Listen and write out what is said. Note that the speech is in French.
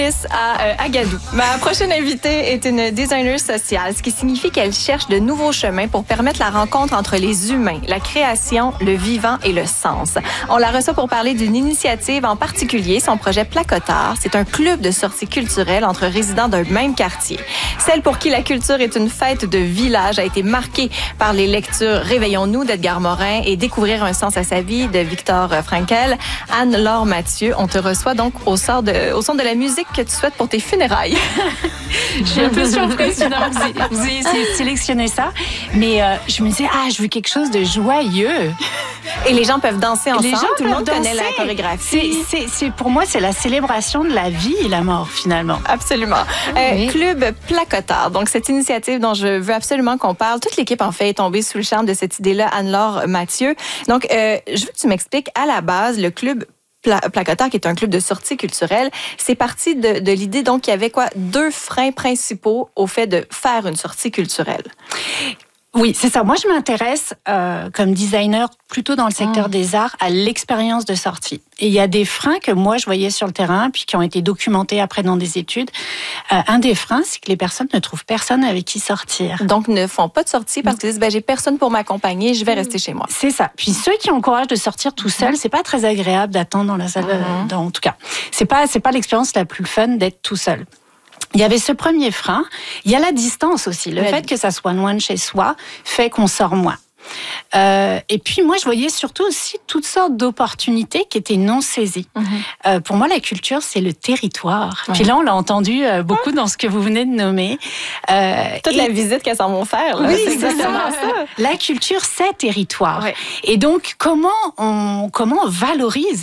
À Agadou. Ma prochaine invitée est une designer sociale, ce qui signifie qu'elle cherche de nouveaux chemins pour permettre la rencontre entre les humains, la création, le vivant et le sens. On la reçoit pour parler d'une initiative en particulier, son projet Placotard. C'est un club de sorties culturelles entre résidents d'un même quartier. Celle pour qui la culture est une fête de village a été marquée par les lectures Réveillons-nous d'Edgar Morin et Découvrir un sens à sa vie de Viktor Frankl. Anne-Laure Mathieu, on te reçoit donc au son de la musique que tu souhaites pour tes funérailles. Je suis un peu surprise finalement que vous ayez sélectionné ça. Mais je me disais, je veux quelque chose de joyeux. Et les gens peuvent danser ensemble. Tout le monde connaît la chorégraphie. Pour moi, c'est la célébration de la vie et la mort, finalement. Absolument. Oui. Club Placotard. Donc, cette initiative dont je veux absolument qu'on parle. Toute l'équipe, en fait, est tombée sous le charme de cette idée-là. Anne-Laure Mathieu. Donc, je veux que tu m'expliques, à la base, le club Placotard, qui est un club de sortie culturelle, c'est parti de l'idée, donc, qu'il y avait deux freins principaux au fait de faire une sortie culturelle. Oui, c'est ça. Moi, je m'intéresse comme designer plutôt dans le secteur des arts à l'expérience de sortie. Et il y a des freins que moi, je voyais sur le terrain, puis qui ont été documentés après dans des études. Un des freins, c'est que les personnes ne trouvent personne avec qui sortir. Donc, ne font pas de sortie parce qu'ils disent, j'ai personne pour m'accompagner, je vais rester chez moi. C'est ça. Puis ceux qui ont le courage de sortir tout seul, c'est pas très agréable d'attendre dans la salle. En tout cas, c'est pas l'expérience la plus fun d'être tout seul. Il y avait ce premier frein. Il y a la distance aussi. Le fait que ça soit loin de chez soi fait qu'on sort moins. Et puis moi, je voyais surtout aussi toutes sortes d'opportunités qui étaient non saisies. Pour moi, la culture, c'est le territoire. Puis là, on l'a entendu beaucoup dans ce que vous venez de nommer. Toute la visite qu'elles s'en vont faire. Là, oui, c'est exactement ça. La culture, c'est territoire. Et donc, comment on valorise